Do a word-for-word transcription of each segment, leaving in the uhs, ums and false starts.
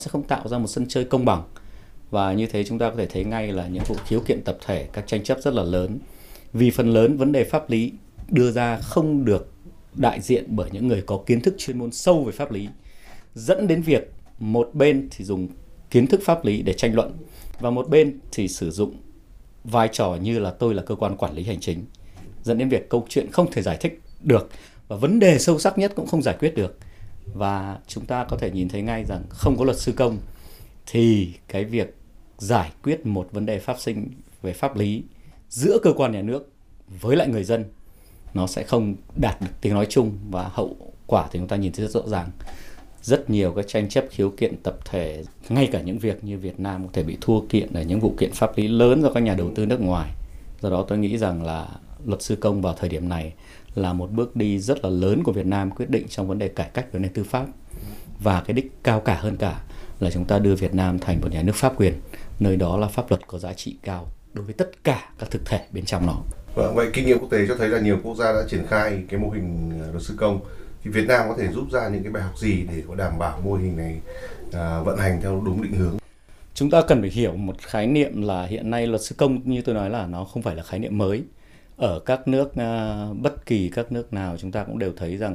sẽ không tạo ra một sân chơi công bằng. Và như thế chúng ta có thể thấy ngay là những vụ khiếu kiện tập thể, các tranh chấp rất là lớn. Vì phần lớn vấn đề pháp lý đưa ra không được đại diện bởi những người có kiến thức chuyên môn sâu về pháp lý, dẫn đến việc một bên thì dùng kiến thức pháp lý để tranh luận và một bên thì sử dụng vai trò như là tôi là cơ quan quản lý hành chính, dẫn đến việc câu chuyện không thể giải thích được và vấn đề sâu sắc nhất cũng không giải quyết được. Và chúng ta có thể nhìn thấy ngay rằng không có luật sư công thì cái việc giải quyết một vấn đề phát sinh về pháp lý giữa cơ quan nhà nước với lại người dân nó sẽ không đạt được tiếng nói chung, và hậu quả thì chúng ta nhìn thấy rất rõ ràng. Rất nhiều các tranh chấp khiếu kiện tập thể, ngay cả những việc như Việt Nam có thể bị thua kiện ở những vụ kiện pháp lý lớn do các nhà đầu tư nước ngoài. Do đó tôi nghĩ rằng là luật sư công vào thời điểm này là một bước đi rất là lớn của Việt Nam quyết định trong vấn đề cải cách vấn đề tư pháp. Và cái đích cao cả hơn cả là chúng ta đưa Việt Nam thành một nhà nước pháp quyền, nơi đó là pháp luật có giá trị cao đối với tất cả các thực thể bên trong nó. Vâng, vậy kinh nghiệm quốc tế cho thấy là nhiều quốc gia đã triển khai cái mô hình luật sư công. Thì Việt Nam có thể rút ra những cái bài học gì để có đảm bảo mô hình này à, vận hành theo đúng định hướng? Chúng ta cần phải hiểu một khái niệm là hiện nay luật sư công như tôi nói là nó không phải là khái niệm mới. Ở các nước, bất kỳ các nước nào chúng ta cũng đều thấy rằng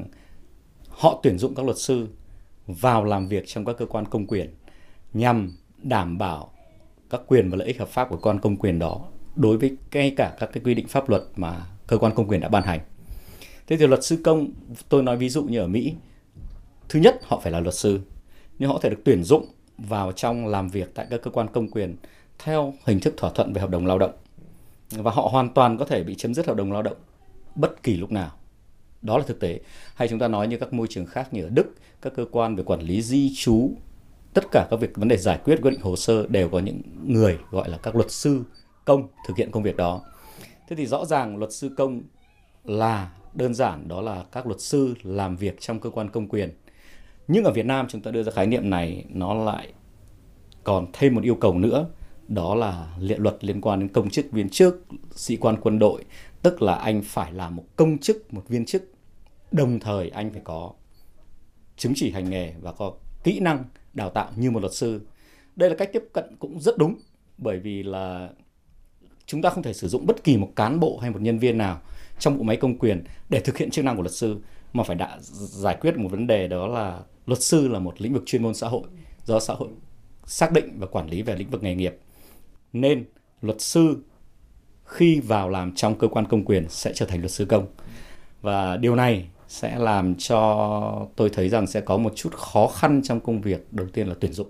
họ tuyển dụng các luật sư vào làm việc trong các cơ quan công quyền nhằm đảm bảo các quyền và lợi ích hợp pháp của cơ quan công quyền đó đối với ngay cả các cái quy định pháp luật mà cơ quan công quyền đã ban hành. Thế thì luật sư công, tôi nói ví dụ như ở Mỹ, thứ nhất họ phải là luật sư, nhưng họ có thể được tuyển dụng vào trong làm việc tại các cơ quan công quyền theo hình thức thỏa thuận về hợp đồng lao động. Và họ hoàn toàn có thể bị chấm dứt hợp đồng lao động bất kỳ lúc nào. Đó là thực tế. Hay chúng ta nói như các môi trường khác như ở Đức, các cơ quan về quản lý di trú, tất cả các việc vấn đề giải quyết quyết định hồ sơ đều có những người gọi là các luật sư công thực hiện công việc đó. Thế thì rõ ràng luật sư công là đơn giản đó là các luật sư làm việc trong cơ quan công quyền. Nhưng ở Việt Nam chúng ta đưa ra khái niệm này nó lại còn thêm một yêu cầu nữa, đó là liệu luật liên quan đến công chức viên chức, sĩ quan quân đội, tức là anh phải là một công chức, một viên chức, đồng thời anh phải có chứng chỉ hành nghề và có kỹ năng đào tạo như một luật sư. Đây là cách tiếp cận cũng rất đúng, bởi vì là chúng ta không thể sử dụng bất kỳ một cán bộ hay một nhân viên nào trong bộ máy công quyền để thực hiện chức năng của luật sư, mà phải đã giải quyết một vấn đề, đó là luật sư là một lĩnh vực chuyên môn xã hội do xã hội xác định và quản lý về lĩnh vực nghề nghiệp. Nên luật sư khi vào làm trong cơ quan công quyền sẽ trở thành luật sư công. Và điều này sẽ làm cho tôi thấy rằng sẽ có một chút khó khăn trong công việc. Đầu tiên là tuyển dụng.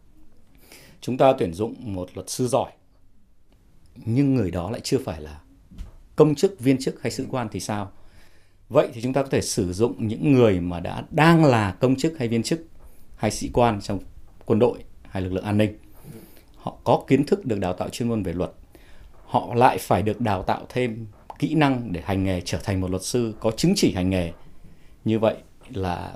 Chúng ta tuyển dụng một luật sư giỏi, nhưng người đó lại chưa phải là công chức, viên chức hay sĩ quan thì sao? Vậy thì chúng ta có thể sử dụng những người mà đã đang là công chức hay viên chức hay sĩ quan trong quân đội hay lực lượng an ninh. Họ có kiến thức được đào tạo chuyên môn về luật. Họ lại phải được đào tạo thêm kỹ năng để hành nghề trở thành một luật sư, có chứng chỉ hành nghề. Như vậy là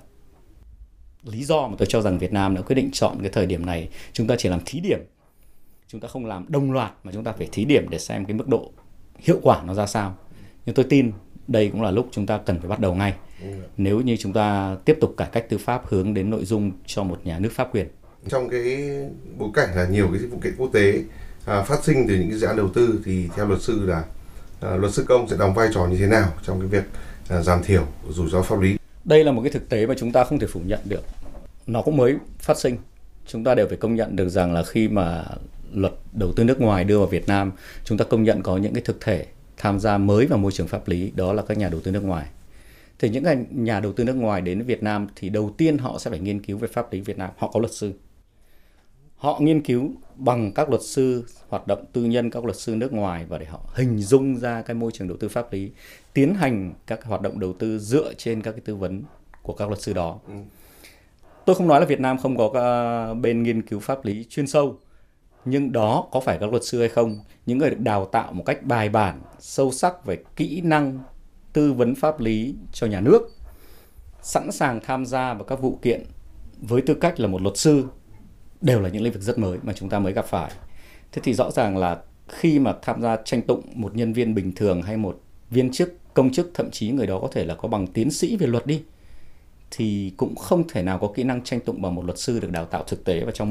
lý do mà tôi cho rằng Việt Nam đã quyết định chọn cái thời điểm này. Chúng ta chỉ làm thí điểm. Chúng ta không làm đồng loạt mà chúng ta phải thí điểm để xem cái mức độ hiệu quả nó ra sao. Nhưng tôi tin đây cũng là lúc chúng ta cần phải bắt đầu ngay. Nếu như chúng ta tiếp tục cải cách tư pháp hướng đến nội dung cho một nhà nước pháp quyền. Trong cái bối cảnh là nhiều cái vụ kiện quốc tế à, phát sinh từ những cái dự án đầu tư, thì theo luật sư là à, luật sư công sẽ đóng vai trò như thế nào trong cái việc à, giảm thiểu rủi ro pháp lý? Đây là một cái thực tế mà chúng ta không thể phủ nhận được. Nó cũng mới phát sinh. Chúng ta đều phải công nhận được rằng là khi mà luật đầu tư nước ngoài đưa vào Việt Nam, chúng ta công nhận có những cái thực thể tham gia mới vào môi trường pháp lý, đó là các nhà đầu tư nước ngoài. Thì những nhà đầu tư nước ngoài đến Việt Nam thì đầu tiên họ sẽ phải nghiên cứu về pháp lý Việt Nam. Họ có luật sư. Họ nghiên cứu bằng các luật sư hoạt động tư nhân, các luật sư nước ngoài, và để họ hình dung ra cái môi trường đầu tư pháp lý, tiến hành các hoạt động đầu tư dựa trên các cái tư vấn của các luật sư đó. Ừ. Tôi không nói là Việt Nam không có các bên nghiên cứu pháp lý chuyên sâu, nhưng đó có phải các luật sư hay không? Những người được đào tạo một cách bài bản, sâu sắc về kỹ năng tư vấn pháp lý cho nhà nước, sẵn sàng tham gia vào các vụ kiện với tư cách là một luật sư, đều là những lĩnh vực rất mới mà chúng ta mới gặp phải. Thế thì rõ ràng là khi mà tham gia tranh tụng một nhân viên bình thường hay một viên chức, công chức, thậm chí người đó có thể là có bằng tiến sĩ về luật đi, thì cũng không thể nào có kỹ năng tranh tụng bằng một luật sư được đào tạo thực tế và trong